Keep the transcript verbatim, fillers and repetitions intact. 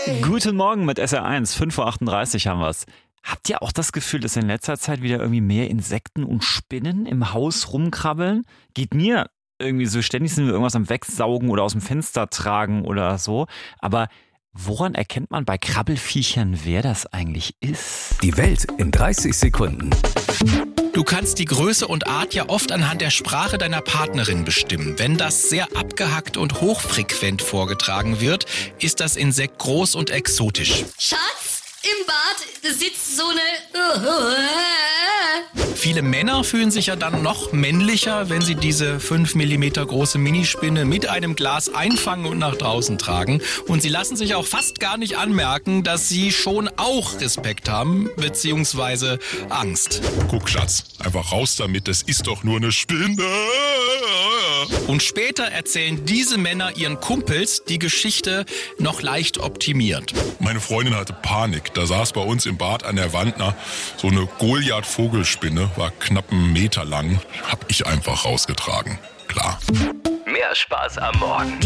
Guten Morgen mit S R eins, fünf Uhr achtunddreißig haben wir's. Habt ihr auch das Gefühl, dass in letzter Zeit wieder irgendwie mehr Insekten und Spinnen im Haus rumkrabbeln? Geht mir irgendwie so, ständig sind wir irgendwas am Wegsaugen oder aus dem Fenster tragen oder so. Aber woran erkennt man bei Krabbelfiechern, wer das eigentlich ist? Die Welt in dreißig Sekunden. Du kannst die Größe und Art ja oft anhand der Sprache deiner Partnerin bestimmen. Wenn das sehr abgehackt und hochfrequent vorgetragen wird, ist das Insekt groß und exotisch. Schatz, im Bad sitzt so eine... Viele Männer fühlen sich ja dann noch männlicher, wenn sie diese fünf Millimeter große Minispinne mit einem Glas einfangen und nach draußen tragen. Und sie lassen sich auch fast gar nicht anmerken, dass sie schon auch Respekt haben, beziehungsweise Angst. Guck, Schatz, einfach raus damit, das ist doch nur eine Spinne. Und später erzählen diese Männer ihren Kumpels die Geschichte noch leicht optimiert. Meine Freundin hatte Panik. Da saß bei uns im Bad an der Wand na, so eine Goliath-Vogelspinne, war knapp einen Meter lang. Hab ich einfach rausgetragen. Klar. Mehr Spaß am Morgen.